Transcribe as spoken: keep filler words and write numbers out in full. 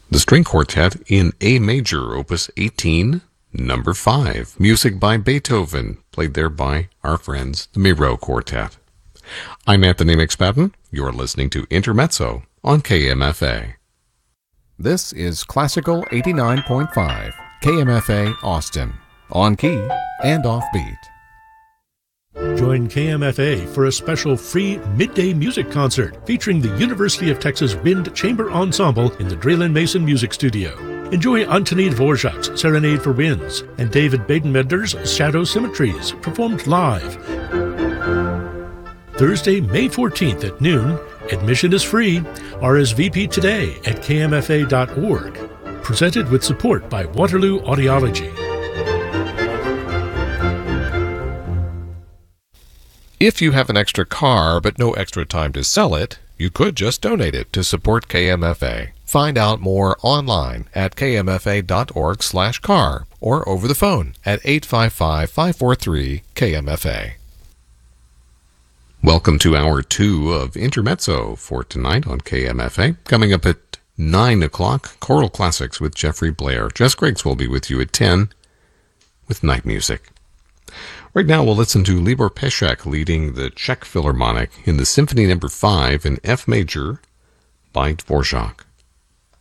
The String Quartet in A major, opus eighteen, number five. Music by Beethoven, played there by our friends, the Miro Quartet. I'm Anthony McSpadden. You're listening to Intermezzo on K M F A. This is Classical eighty-nine point five, K M F A Austin, on key and offbeat. Join K M F A for a special free midday music concert featuring the University of Texas Wind Chamber Ensemble in the Draylen Mason Music Studio. Enjoy Antonin Dvorak's Serenade for Winds and David Badenbender's Shadow Symmetries, performed live. Thursday, May fourteenth at noon. Admission is free. R S V P today at K M F A dot org. Presented with support by Waterloo Audiology. If you have an extra car but no extra time to sell it, you could just donate it to support K M F A. Find out more online at K M F A dot org slash car or over the phone at eight five five, five four three, K M F A. Welcome to hour two of Intermezzo for tonight on K M F A. Coming up at nine o'clock, Choral Classics with Jeffrey Blair. Jess Griggs will be with you at ten with night music. Right now we'll listen to Libor Pesek leading the Czech Philharmonic in the Symphony Number five in F major by Dvorak.